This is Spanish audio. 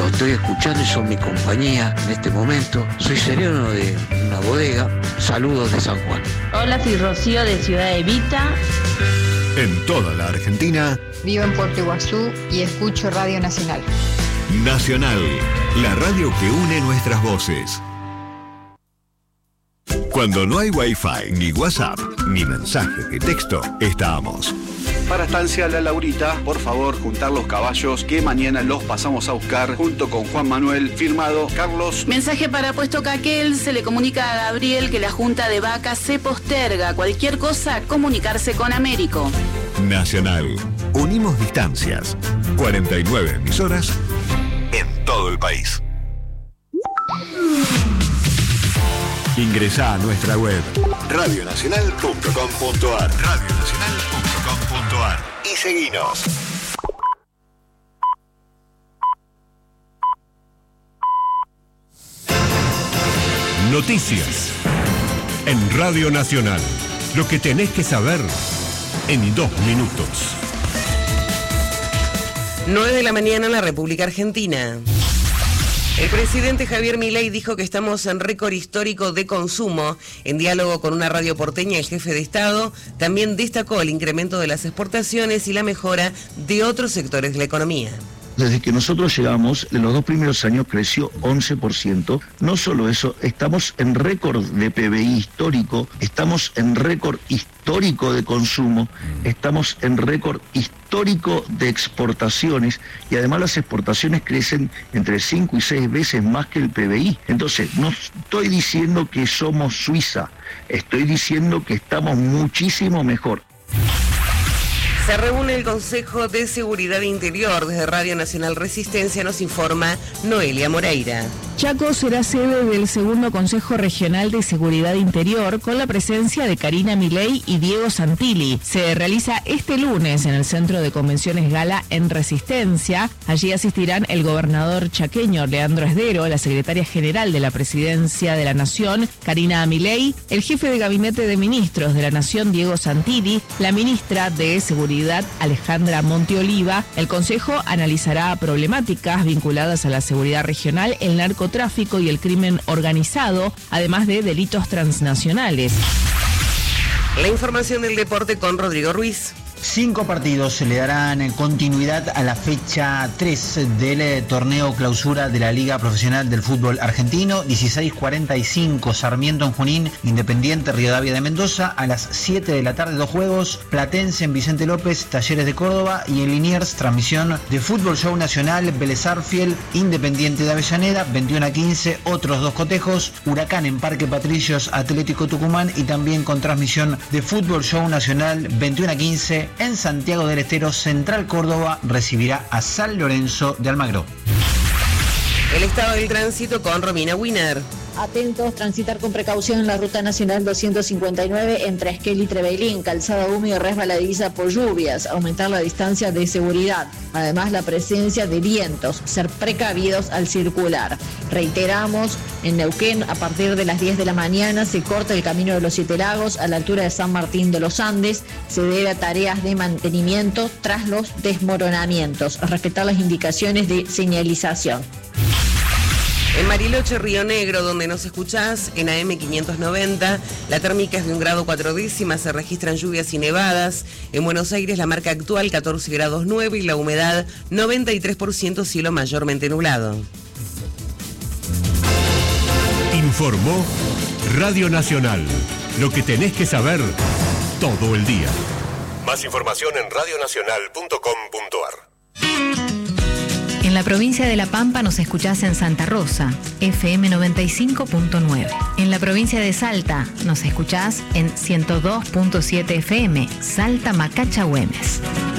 Lo estoy escuchando y son mi compañía en este momento. Soy sereno de una bodega. Saludos de San Juan. Hola, soy Rocío de Ciudad Evita. En toda la Argentina. Vivo en Puerto Iguazú y escucho Radio Nacional. Nacional, la radio que une nuestras voces. Cuando no hay Wi-Fi, ni WhatsApp, ni mensaje de texto, estamos. Para Estancia La Laurita, por favor, juntar los caballos que mañana los pasamos a buscar junto con Juan Manuel, firmado Carlos. Mensaje para Puesto Caquel, se le comunica a Gabriel que la junta de vacas se posterga. Cualquier cosa, comunicarse con Américo. Nacional, unimos distancias. 49 emisoras en todo el país. Ingresá a nuestra web radionacional.com.ar y seguinos. Noticias en Radio Nacional. Lo que tenés que saber en 2 minutos. 9 de la mañana en la República Argentina. El presidente Javier Milei dijo que estamos en récord histórico de consumo. En diálogo con una radio porteña, el jefe de Estado también destacó el incremento de las exportaciones y la mejora de otros sectores de la economía. Desde que nosotros llegamos, en los 2 primeros años creció 11%. No solo eso, estamos en récord de PBI histórico, estamos en récord histórico de consumo, estamos en récord histórico de exportaciones y además las exportaciones crecen entre 5 y 6 veces más que el PBI. Entonces, no estoy diciendo que somos Suiza, estoy diciendo que estamos muchísimo mejor. Se reúne el Consejo de Seguridad Interior. Desde Radio Nacional Resistencia nos informa Noelia Moreira. Chaco será sede del segundo Consejo Regional de Seguridad Interior con la presencia de Karina Milei y Diego Santilli. Se realiza este lunes en el Centro de Convenciones Gala en Resistencia. Allí asistirán el gobernador chaqueño Leandro Esdero, la secretaria general de la Presidencia de la Nación, Karina Milei, el jefe de Gabinete de Ministros de la Nación, Diego Santilli, la ministra de Seguridad, Alejandra Monteoliva. El Consejo analizará problemáticas vinculadas a la seguridad regional, el narcotráfico y el crimen organizado, además de delitos transnacionales. La información del deporte con Rodrigo Ruiz. 5 partidos se le darán continuidad a la fecha 3 del torneo clausura de la Liga Profesional del Fútbol Argentino. 16:45 Sarmiento en Junín, Independiente Rivadavia de Mendoza. A las 7 de la tarde 2 juegos, Platense en Vicente López, Talleres de Córdoba. Y en Liniers, transmisión de Fútbol Show Nacional, Vélez Arfiel, Independiente de Avellaneda, 21:15. Otros 2 cotejos, Huracán en Parque Patricios, Atlético Tucumán. Y también con transmisión de Fútbol Show Nacional, 21:15. En Santiago del Estero, Central Córdoba recibirá a San Lorenzo de Almagro. El estado del tránsito con Romina Wiener. Atentos, transitar con precaución en la ruta nacional 259 entre Esquel y Trevelín, calzada húmeda y resbaladiza por lluvias, aumentar la distancia de seguridad, además la presencia de vientos, ser precavidos al circular. Reiteramos, en Neuquén a partir de las 10 de la mañana se corta el camino de los 7 Lagos a la altura de San Martín de los Andes, se debe a tareas de mantenimiento tras los desmoronamientos, respetar las indicaciones de señalización. En Bariloche, Río Negro, donde nos escuchás, en AM 590, la térmica es de 1 grado 4 décimas, se registran lluvias y nevadas. En Buenos Aires, la marca actual 14 grados 9 y la humedad 93%, cielo mayormente nublado. Informó Radio Nacional. Lo que tenés que saber todo el día. Más información en radionacional.com.ar. En la provincia de La Pampa nos escuchás en Santa Rosa, FM 95.9. En la provincia de Salta nos escuchás en 102.7 FM, Salta Macacha Güemes.